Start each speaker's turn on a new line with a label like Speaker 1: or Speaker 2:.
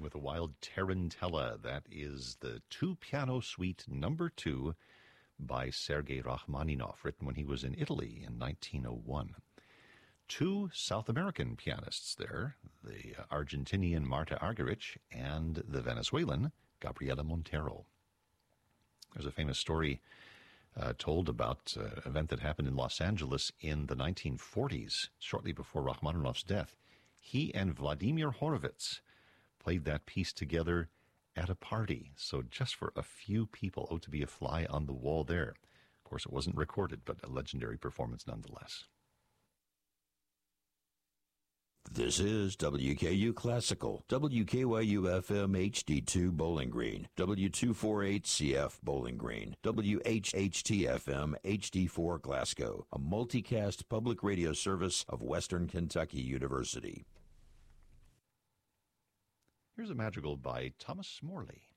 Speaker 1: with a wild Tarantella. That is the two-piano suite number 2 by Sergei Rachmaninoff, written when he was in Italy in 1901. 2 South American pianists there, the Argentinian Marta Argerich and the Venezuelan Gabriela Montero. There's a famous story told about an event that happened in Los Angeles in the 1940s, shortly before Rachmaninoff's death. He and Vladimir Horowitz played that piece together at a party. So just for a few people, to be a fly on the wall there. Of course, it wasn't recorded, but a legendary performance nonetheless.
Speaker 2: This is WKU Classical, WKYU-FM HD2 Bowling Green, W248CF Bowling Green, WHHT-FM HD4 Glasgow, a multicast public radio service of Western Kentucky University.
Speaker 1: Here's a madrigal by Thomas Morley.